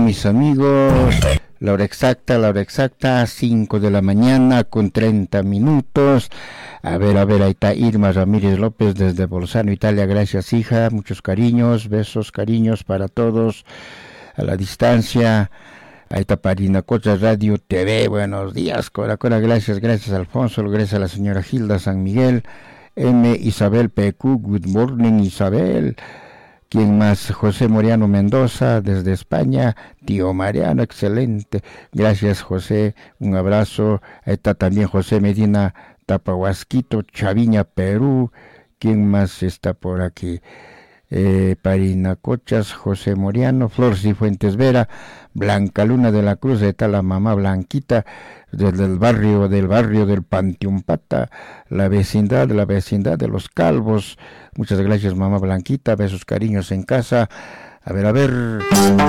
mis amigos. La hora exacta, 5 de la mañana con 30 minutos. A ver, ahí está Irma Ramírez López desde Bolzano, Italia. Gracias, hija. Muchos cariños, besos, cariños para todos a la distancia. Ahí está Parinacocha Radio TV. Buenos días, Cora. Gracias, Alfonso. Gracias a la señora Hilda San Miguel. M. Isabel PQ. Good morning, Isabel. ¿Quién más? José Moriano Mendoza, desde España. Tío Mariano, excelente. Gracias, José. Un abrazo. Ahí está también José Medina Tapahuasquito, Chaviña, Perú. ¿Quién más está por aquí? Parinacochas, José Moriano, Flor Cifuentes Vera, Blanca Luna de la Cruz, está la mamá Blanquita, desde el barrio del Pantiumpata, la vecindad de los Calvos. Muchas gracias, mamá Blanquita, besos, cariños en casa. A ver.